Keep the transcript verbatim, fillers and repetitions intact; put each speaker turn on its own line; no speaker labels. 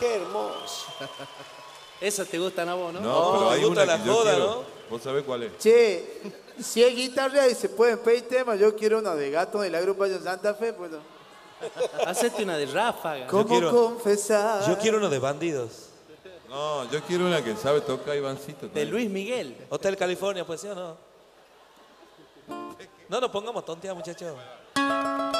Qué hermoso.
¿Esas te gustan a vos, no?
No,
No,
pero
me
hay
gusta
una
la
que yo
joda,
quiero.
¿no?
¿Vos sabés cuál es?
Che, si hay guitarra y se pueden pedir temas, yo quiero una de Gato de la agrupación Santa Fe, pues.
Hacete una de ráfaga.
¿Cómo
quiero-
confesar?
Yo quiero uno de bandidos.
No, yo quiero una que sabe tocar Ivancito.
De
también.
Luis Miguel.
Hotel California, pues sí o no. No nos pongamos tontear, muchachos.